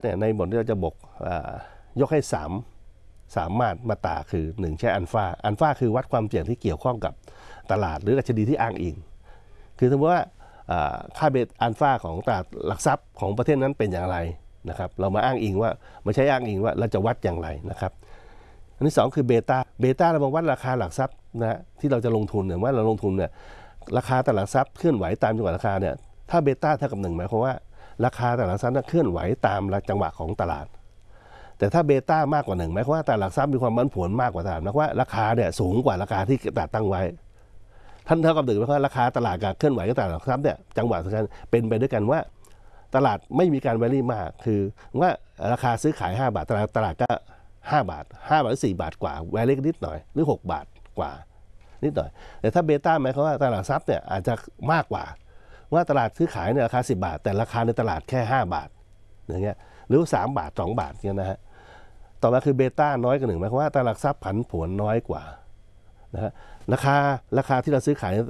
เนี่ยในบทที่เราจะบอกยกให้3มาตราคือ1ใช้อัลฟาคือวัดความเสี่ยงที่เกี่ยวข้องกับตลาดหรือดัชนีที่อ้างอิงคือสมมติว่าค่าเบต้าอัลฟาของตลาดหลักทรัพย์ของประเทศนั้นเป็นอย่างไรนะครับเรามาอ้างอิงว่าไม่ใช่อ้างอิงว่าเราจะวัดอย่างไรนะครับอันที่2คือเบต้าเรามาวัดราคาหลักทรัพย์นะที่เราจะลงทุนเนี่ยว่าเราลงทุนเนี่ยราคาตลาดหลักทรัพย์เคลื่อนไหวตามจังหวะราคาเนี่ยถ้าเบต้าเท่ากับ1หมายความว่าราคาตลาดหลักทรัพย์เคลื่อนไหวตามจังหวะของตลาดแต่ถ้าเบต้ามากกว่า1หมายความว่าตลาดหลักทรัพย์มีความผันผวนมากกว่าตลาดหมายความว่าราคาเนี่ยสูงกว่าราคาที่ตลาดตั้งไว้ท่านเท่ากับ1หมายความว่าราคาตลาดกับเคลื่อนไหวกับตลาดหลักทรัพย์เนี่ยจังหวะสำคัญเป็นไปด้วยกันว่าตลาดไม่มีการแวรี่มากคือว่าราคาซื้อขาย5 บาทตลาดก็5 บาทหรือ4 บาทกว่าแวรี่นิดหน่อยหรือ6 บาทกว่านิดหน่อยแต่ถ้าเบต้าหมายความว่าตลาดหลักทรัพย์เนี่ยอาจจะมากกว่าว่าตลาดซื้อขายเนี่ยราคา10 บาทแต่ราคาในตลาดแค่5 บาทอย่างเงี้ยหรือ3 บาท2 บาทเนี่ยนะฮะต่อมาคือเบต้าน้อยกว่า1หมายความว่าตลาดหลักทรัพย์ผันผวนน้อยกว่านะฮะราคาที่เราซื้อขาย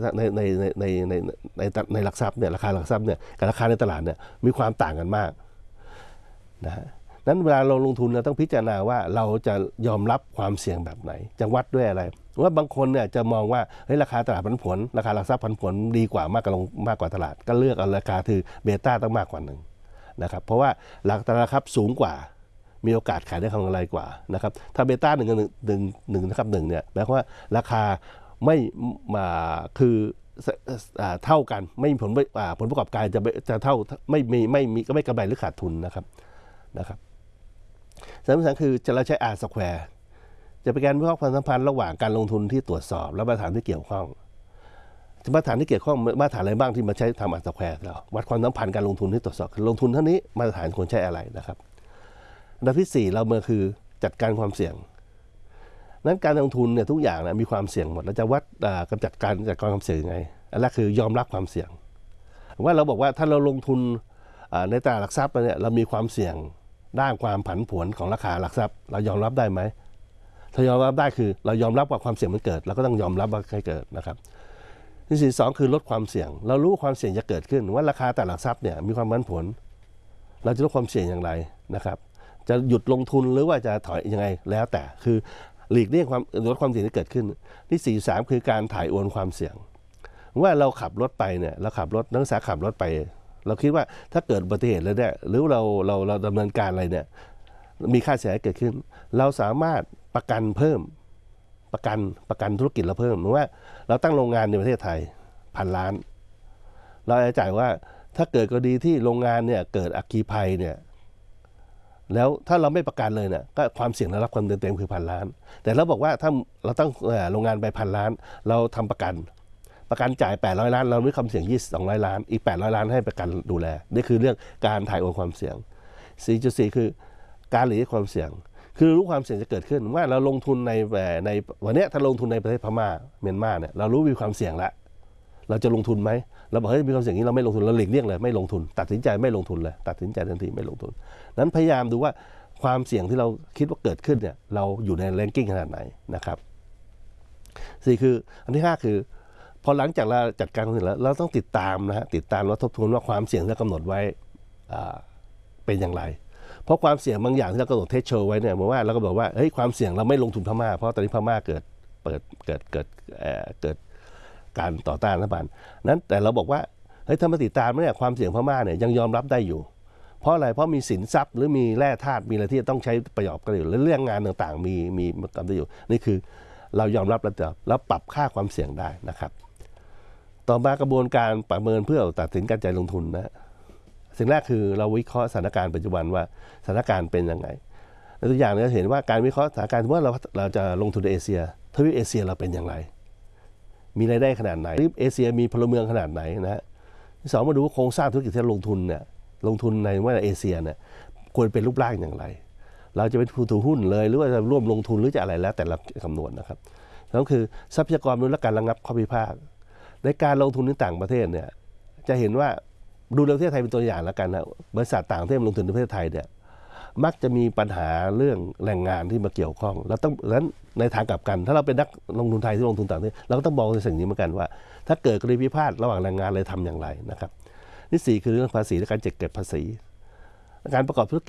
ในหลักทรัพย์เนี่ยราคาหลักทรัพย์เนี่ยกับราคาในตลาดเนี่ยมีความต่างกันมากนะฮะนั้นเวลาเราลงทุนเราต้องพิจารณาว่าเราจะยอมรับความเสี่ยงแบบไหนจะวัดด้วยอะไรว่าบางคนเนี่ยจะมองว่าเฮ้ยราคาตลาดผันผวนราคาหลักทรัพย์ผันผวนดีกว่ามากกว่าตลาดก็เลือกเอาราคาคือเบต้าต้องมากกว่า1นะครับเพราะว่าหลักตลาดครับสูงกว่ามีโอกาสขายได้กำไรกว่านะครับถ้าเบต้า1นะครับ1เนี่ยหมายความว่าราคาไม่มาคือเท่ากันไม่มีผลประกอบการจะเท่าไม่กำไรหรือขาดทุนนะครับสำคัญคือเราใช้ R square จะเป็นการวิเคราะห์ความสัมพันธ์ระหว่างการลงทุนที่ตรวจสอบและมาตรฐานที่เกี่ยวข้องมาตรฐานที่เกี่ยวข้องมาตรฐานอะไรบ้างที่มาใช้ทำ R square เราวัดความสัมพันธ์การลงทุนที่ตรวจสอบลงทุนเท่านี้มาตรฐานควรใช้อะไรนะครับอันดับที่4เราเมื่อคือจัดการความเสี่ยงนั้นการลงทุนเนี่ยทุกอย่างนะมีความเสี่ยงหมดเราจะวัดกำจัดการความเสี่ยงยังไงอันแรกคือยอมรับความเสี่ยงว่าเราบอกว่าถ้าเราลงทุนในตลาดหลักทรัพย์เนี่ยเรามีความเสี่ยงด้านความผันผวนของราคาหลักทรัพย์เรายอมรับได้ไหมถ้ายอมรับได้คือเรายอมรับว่าความเสี่ยงมันเกิดเราก็ต้องยอมรับว่าให้เกิดนะครับที่2คือลดความเสี่ยงเรารู้ความเสี่ยงจะเกิดขึ้นว่าราคาตลาดหลักทรัพย์เนี่ยมีความผันผวนเราจะลดความเสี่ยงอย่างไรนะครับจะหยุดลงทุนหรือว่าจะถอยยังไงแล้วแต่คือหลีกเลี่ยงลดความเสี่ยงที่เกิดขึ้นที่3คือการถ่ายโอนความเสี่ยงว่าเราขับรถไปเนี่ยเราขับรถนักศึกษาขับรถไปเราคิดว่าถ้าเกิดอุบัติเหตุแล้วเนี่ยหรือเราดำเนินการอะไรเนี่ยมีค่าเสียหายเกิดขึ้นเราสามารถประกันเพิ่มประกันธุรกิจเราเพิ่มหรือว่าเราตั้งโรงงานในประเทศไทย1,000 ล้านเราจะจ่ายว่าถ้าเกิดกรณีที่โรงงานเนี่ยเกิดอัคคีภัยเนี่ยแล้วถ้าเราไม่ประกันเลยเนี่ยก็ความเสี่ยงเรารับความเต็มคือ1,000 ล้านแต่เราบอกว่าถ้าเราตั้งโรงงานไป1,000 ล้านเราทำประกันจ่าย800 ล้านเราไม่ความเสี่ยง200 ล้านอีก800 ล้านให้ประกันดูแลนี่คือเรื่องการถ่ายโอนความเสี่ยง 4.4 คือการหลีกเลี่ยงความเสี่ยงคือรู้ความเสี่ยงจะเกิดขึ้นว่าเราลงทุนในวันนี้ถ้าลงทุนในประเทศพม่าเมียนมาเนี่ยเรารู้มีความเสี่ยงแล้วเราจะลงทุนไหมเราบอกเฮ้ยมีความเสี่ยงนี้เราไม่ลงทุนเราหลีกเลี่ยงเลยไม่ลงทุนตัดสินใจไม่ลงทุนเลยตัดสินใจทันทีไม่ลงทุนนั้นพยายามดูว่าความเสี่ยงที่เราคิดว่าเกิดขึ้นเนี่ยเราอยู่ในแรงกิ้งขนาดไหนนะครับ4คืออันที่5คือพอหลังจากเราจัดการความเสี่ยงแล้วเราต้องติดตามนะฮะติดตามแล้วทบทวนว่าความเสี่ยงที่เรากำหนดไว้เป็นอย่างไรเพราะความเสี่ยงบางอย่างที่เรากำหนดเทสโชว์ไว้เนี่ยบอกว่าเราก็บอกว่าเฮ้ยความเสี่ยงเราไม่ลงทุนพม่าเพราะตอนนี้พม่าเกิดการต่อต้านรัฐบาลนั้นแต่เราบอกว่าเฮ้ยถ้ามาติดตามเนี่ยความเสี่ยงพม่าเนี่ยยังยอมรับได้อยู่เพราะอะไรเพราะมีสินทรัพย์หรือมีแร่ธาตุมีอะไรที่ต้องใช้ประโยชน์กันอยู่และเรื่องงานต่างๆมีกำลังอยู่นี่คือเรายอมรับแล้วปรับค่าความเสี่ยงได้นะครับต่อมากระบวนการประเมินเพื่อตัดสินการจ่ายลงทุนนะสิ่งแรกคือเราวิเคราะห์สถานการณ์ปัจจุบันว่าสถานการณ์เป็นยังไงตัวอย่างเราเห็นว่าการวิเคราะห์สถานการณ์ว่าเราจะลงทุนในเอเชียทวีปเอเชียเราเป็นอย่างไรมีรายได้ขนาดไหนทวีปเอเชียมีพลเมืองขนาดไหนนะฮะที่2มาดูว่าโครงสร้างธุรกิจที่ลงทุนเนี่ยลงทุนในว่าเอเชียเนี่ยควรเป็นรูปร่างอย่างไรเราจะเป็นผู้ถือหุ้นเลยหรือว่าจะร่วมลงทุนหรือจะอะไรแล้วแต่เราคำนวณนะครับนั่นคือทรัพยากรมนุษย์และการระงับข้อพิพาทในการลงทุนในต่างประเทศเนี่ยจะเห็นว่าดูประเทศไทยเป็นตัวอย่างแล้วกันนะบริษัทต่างประเทศลงทุนในประเทศไทยเนี่ยมักจะมีปัญหาเรื่องแรงงานที่มาเกี่ยวข้องแล้วนั้นในทางกลับกันถ้าเราเป็นนักลงทุนไทยที่ลงทุนต่างประเทศเราก็ต้องมองในสิ่งนี้เหมือนกันว่าถ้าเกิดกรณีพิพาทระหว่างแรงงานเลยทำอย่างไรนะครับที่4คือเรื่องภาษีและการจัดเก็บภาษีการประกอบธุรกิจ